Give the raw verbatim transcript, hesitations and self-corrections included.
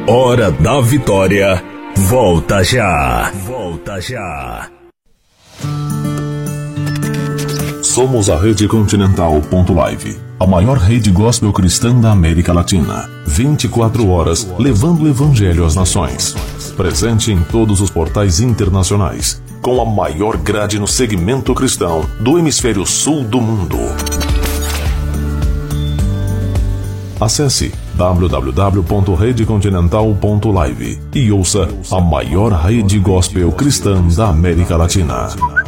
Hora da Vitória, volta já. Volta já. Somos a Rede Continental ponto live, a maior rede gospel cristã da América Latina. vinte e quatro horas levando o evangelho às nações. Presente em todos os portais internacionais, com a maior grade no segmento cristão do hemisfério sul do mundo. Acesse w w w ponto rede continental ponto live e ouça a maior rede gospel cristã da América Latina.